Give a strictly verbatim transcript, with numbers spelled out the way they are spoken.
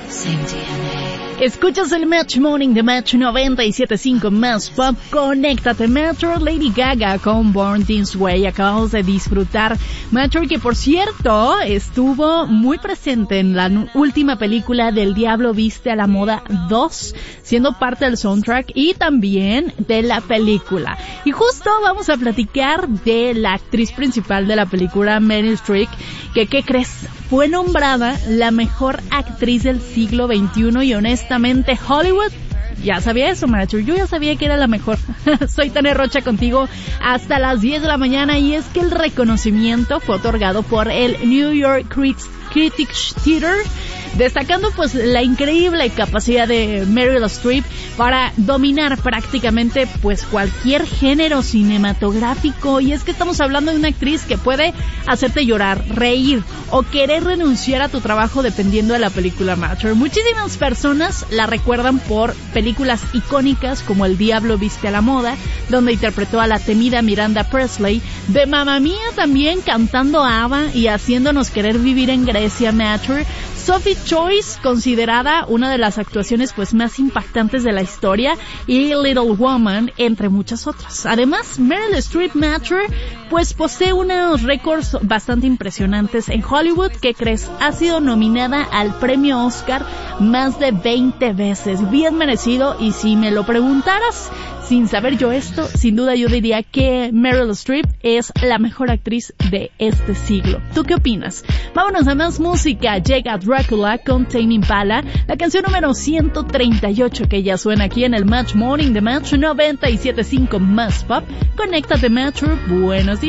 same D N A. Escuchas el Match Morning de Match noventa y siete punto cinco más Pop. Conéctate, Metro, Lady Gaga con Born This Way. Acabamos de disfrutar Metro, que por cierto estuvo muy presente en la última película del Diablo Viste a la Moda dos, siendo parte del soundtrack y también de la película. Y justo vamos a platicar de la actriz principal de la película, Meryl Streep, que, ¿qué crees? Fue nombrada la mejor actriz del siglo veintiuno y honestamente Hollywood ya sabía eso, macho. Yo ya sabía que era la mejor. Soy Tania Rocha contigo hasta las diez de la mañana, y es que el reconocimiento fue otorgado por el New York Critics Theater, destacando pues la increíble capacidad de Meryl Streep para dominar prácticamente pues cualquier género cinematográfico. Y es que estamos hablando de una actriz que puede hacerte llorar, reír o querer renunciar a tu trabajo dependiendo de la película, macho. Muchísimas personas la recuerdan por películas icónicas como El Diablo Viste a la Moda, donde interpretó a la temida Miranda Presley, de Mamma Mía también cantando a ABBA y haciéndonos querer vivir en Grecia, macho. Sophie Choice, considerada una de las actuaciones pues más impactantes de la historia, y Little Woman, entre muchas otras. Además, Meryl Streep, macho, pues posee unos récords bastante impresionantes en Hollywood. ¿Qué crees? Ha sido nominada al premio Oscar más de veinte veces. Bien merecido, y si me lo preguntaras, sin saber yo esto, sin duda yo diría que Meryl Streep es la mejor actriz de este siglo. ¿Tú qué opinas? Vámonos a más música. Llega Dracula con Tame Impala, la canción número ciento treinta y ocho que ya suena aquí en el Match Morning de Match noventa y siete punto cinco más Pop. Conéctate, Match. Buenos días.